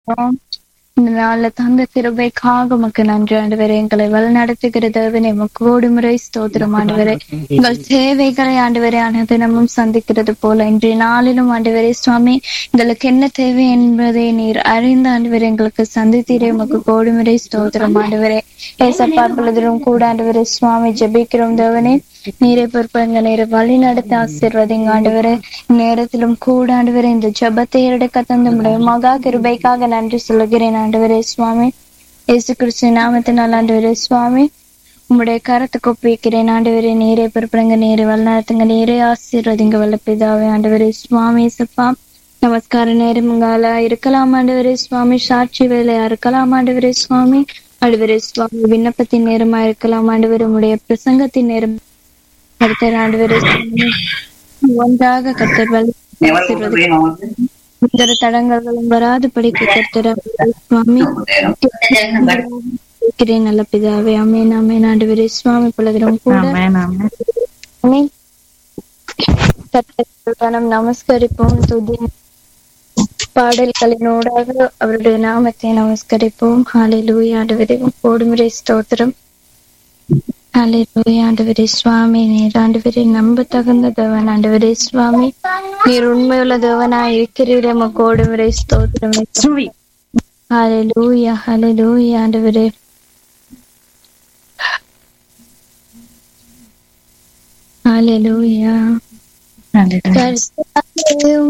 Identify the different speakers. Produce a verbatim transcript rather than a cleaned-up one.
Speaker 1: இந்த நாள்ல தந்த கிருபைக்காக உமக்கு நன்றி ஆண்டவரே. எங்களை வழிநடத்துகிற தேவனே உமக்கு கோடி முறை ஸ்தோத்திரம் ஆண்டவரே. எங்கள் தேவைகளை ஆண்டவரே அனுதினமும் சந்திக்கிறது போல இன்றைய நாளிலும் ஆண்டவரே சுவாமி எங்களுக்கு என்ன தேவை என்பதை நீர் அறிந்த ஆண்டவரே எங்களுக்கு சந்தித்தீரே உமக்கு கோடி முறை ஸ்தோத்திரம் ஆண்டவரே. ஏசப்பா பொழுதிலும் கூட ஆண்டவரே சுவாமி ஜெபிக்கிறோம் தேவனே. நீரை பொறுப்பங்க நீரை வழி நடத்த ஆசீர்வதிங்க ஆண்டவரே. நேரத்திலும் கூட ஆண்டவரே இந்த ஜெபத்தை எடுக்க தந்த முடிய மகா கிருபைக்காக நன்றி சொல்லுகிறேன் ஆண்டவரே சுவாமி. இயேசு கிறிஸ்து நாமத்தினால் ஆண்டவரே சுவாமி உம்முடைய கரத்துக்கு ஒப்புவிக்கிறேன் ஆண்டவரே. நீரை பொறுப்புங்க நீரை வழிநடத்துங்க நீரை ஆசீர்வதிங்க வல்ல பிதாவே ஆண்டவரே சுவாமி. ஏசப்பா நமஸ்கார நேரம் உங்களா இருக்கலாம் ஆண்டவரே சுவாமி. சாட்சி வேலையா இருக்கலாம் ஆண்டவரே சுவாமி. ஆண்டவரே சுவாமி விண்ணப்பத்தின் நேரமா இருக்கலாம் ஆண்டவரே. உம்முடைய பிரசங்கத்தின் நேரம் கர்த்தர் ஆண்டவரே ஒன்றாக கர்த்தர் வழி தடங்களும் வராது படிக்க கர்த்தர் சுவாமி நல்ல பிதாவே அமேன் அமேன் ஆண்டவரே சுவாமி. பொழுதும் கூட கர்த்தர் நமஸ்கரிப்போம் துதி பாடல்களினூடாக அவருடைய நாமத்தை நமஸ்கரிப்போம். ஹல்லேலூயா ஆண்டவரே கோடிமுறை ஸ்தோத்திரம். ஹல்லேலூயா ஆண்டவரே சுவாமி. நீர் ஆண்டவரே நம்ப தகுந்த தேவன் ஆண்டவரே சுவாமி. நீர் உண்மையுள்ள தேவனாய் இருக்கிறீர் உமக்கு கோடிமுறை ஸ்தோத்திரம். ஹல்லேலூயா ஹல்லேலூயா ஆண்டவரே. ஹல்லேலூயா.